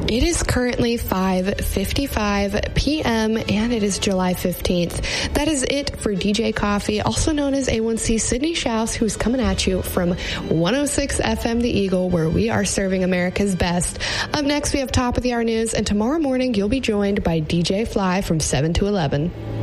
It is currently 5:55 p.m. and it is July 15th. That is it for DJ Coffee, also known as A1C Sydney Schaus, who's coming at you from 106 FM The Eagle, where we are serving America's best. Up next, we have Top of the Hour News, and tomorrow morning, you'll be joined by DJ Fly from 7 to 11.